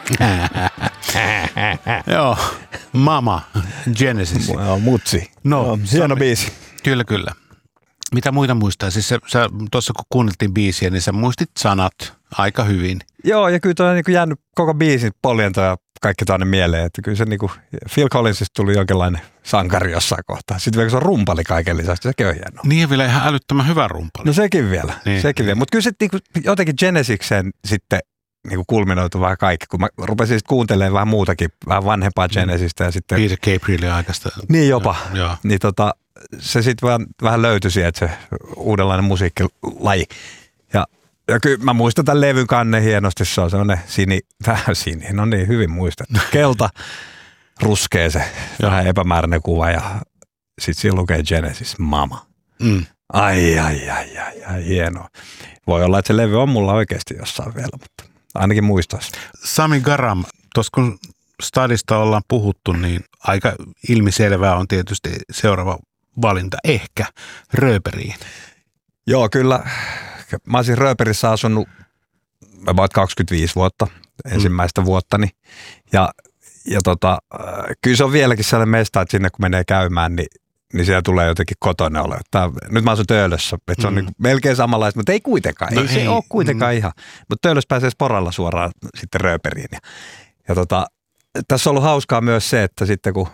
Joo, Mama, Genesis. Mutsi. No, hieno biisi. Kyllä. Mitä muita muistaa? Siis sä tuossa kun kuunneltiin biisiä, niin sä muistit sanat aika hyvin. Joo, ja kyllä toi on niin jäänyt koko biisin poljento ja kaikki tuonne mieleen. Että kyllä se niin kuin Phil Collinsista tuli jonkinlainen sankari jossain kohtaa. Sitten vielä kun se on rumpali kaiken lisäksi, sekin on hienoa. Niin ja vielä ihan älyttömän hyvä rumpali. No sekin vielä. Niin. Mutta kyllä se niin kuin jotenkin Genesikseen sitten niin kuin kulminoitu vähän kaikki. Kun mä rupesin sitten kuuntelemaan vähän muutakin, vähän vanhempaa Genesistä ja sitten... Peter Gabrielin aikaista. Niin jopa. Joo. Niin se sitten vähän löytyi sieltä se uudenlainen musiikkilaji. Ja kyllä mä muistan tämän levyn kannen hienosti, se on sellainen sininen, no niin, hyvin muistettu. Kelta, ruskea se, vähän epämääräinen kuva ja sitten siinä lukee Genesis, Mama. Ai, hienoa. Voi olla, että se levy on mulla oikeasti jossain vielä, mutta ainakin muistaisi. Sami Garam, tuossa kun stadista ollaan puhuttu, niin aika ilmiselvää on tietysti seuraava valinta, ehkä Rööperiin. Joo, kyllä. Mä olisin Rööperissä asunut about 25 vuotta, ensimmäistä vuottani. Ja kyllä se on vieläkin sellainen mesta, että sinne kun menee käymään, niin siellä tulee jotenkin kotoinen olo. Nyt mä asun Töölössä, että se on niin melkein samanlaista, mutta ei kuitenkaan. No, ei se ole kuitenkaan ihan. Mutta Töölössä pääsee sporalla suoraan sitten Rööperiin. Ja tässä on ollut hauskaa myös se, että sitten kun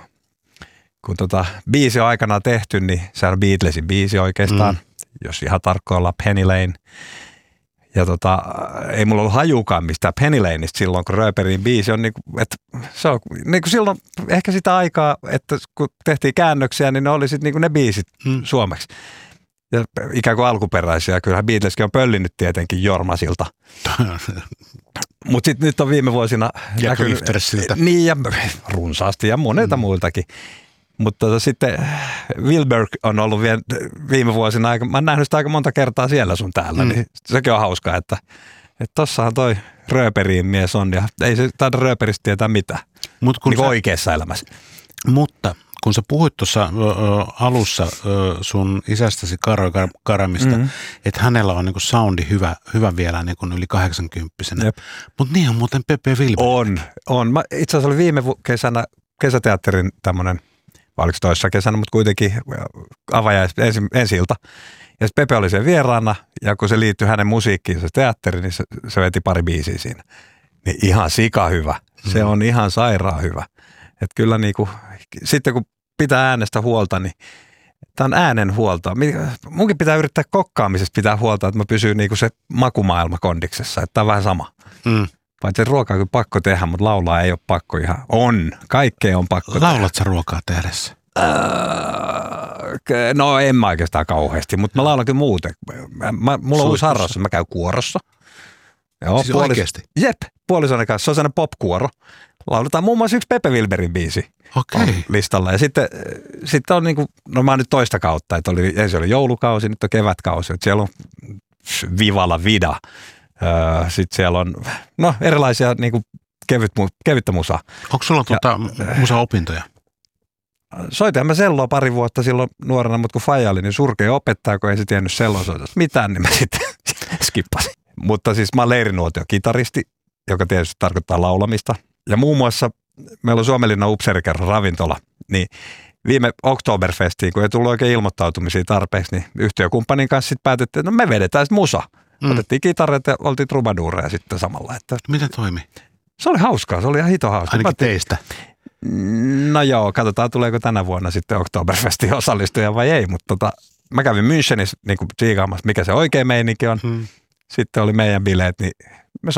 biisi on aikanaan tehty, niin se on Beatlesin biisi oikeastaan. Jos ihan tarkkoin ollaan Penny Lane. Ja ei mulla ollut hajukaan mistään Penny Laneista silloin, kun Rööperin biisi on että se on silloin ehkä sitä aikaa, että kun tehtiin käännöksiä, niin ne oli sitten ne biisit suomeksi. Ja ikään kuin alkuperäisiä. Kyllähän Beatleskin on pöllinyt tietenkin Jormasilta. Mutta sitten nyt on viime vuosina näkynyt. Niin ja runsaasti ja monelta muiltakin. Mutta sitten Wilberg on ollut viime vuosina, mä oon nähnyt sitä aika monta kertaa siellä sun täällä, niin sekin on hauskaa, että tossahan toi Rööperin mies on ja ei se taida Rööperistä tietää mitään, niin oikeassa elämässä. Mutta kun sä puhuit tuossa alussa sun isästäsi Karo Karamista, että hänellä on niinku soundi hyvä vielä niinku yli 80-vuotiaana, mutta niin on muuten Pepe Wilberg. On. Mä itse asiassa oli viime kesänä kesäteatterin tämmönen, oliko toissa kesänä, mutta kuitenkin ensi ilta. Ja Pepe oli sen vieraana, ja kun se liittyi hänen musiikkiin, se teatteri, niin se veti pari biisiä siinä. Niin ihan sika hyvä. Se on ihan sairaan hyvä. Että kyllä niinku, sitten kun pitää äänestä huolta, niin tämä on äänen huolta. Munkin pitää yrittää kokkaamisesta pitää huolta, että mä pysyn niinku se makumaailma kondiksessa. Että tämä on vähän sama. Paitsi ruokaa on kyllä pakko tehdä, mutta laulaa ei ole pakko ihan. On. Kaikkea on pakko tehdä. Laulat sä ruokaa tehdessä? No en mä oikeastaan kauheasti, mutta mä laulan kyllä muuten. Mulla on uusi harrastus, mä käyn kuorossa. Joo, siis oikeasti? Jep, puolisoni kanssa. Se on sellainen pop-kuoro. Lauletaan muun muassa yksi Pepe Wilbergin biisi listalla. Ja sitten on niinku, no mä oon nyt toista kautta, että ensin oli joulukausi, nyt on kevätkausi. Että siellä on Vivala Vida. Sitten siellä on erilaisia niinku kevyttä musaa. Onko sulla musa-opintoja? Soitin mä selloa pari vuotta silloin nuorena, mutta kun faija oli niin surkea opettaja, kun ei se tiennyt sellosoitosta mitään, niin mä sitten skippasin. Mutta siis mä oon leirinuotio-kitaristi, joka tietysti tarkoittaa laulamista. Ja muun muassa meillä on Suomenlinnan Upseerikerran ravintola, niin viime Oktoberfestiin, kun ei tullut oikein ilmoittautumisia tarpeeksi, niin yhtiökumppanin kanssa sitten päätettiin, että me vedetään sitten musa. Otettiin kitaret ja oltiin trubaduureja sitten samalla. Miten toimi? Se oli hauskaa, se oli ihan hito hauskaa. Ainakin teistä. No joo, katsotaan tuleeko tänä vuonna sitten Oktoberfestiin osallistuja vai ei, mutta mä kävin Münchenissä niin tsiikaamassa, mikä se oikea meininki on. Sitten oli meidän bileet, niin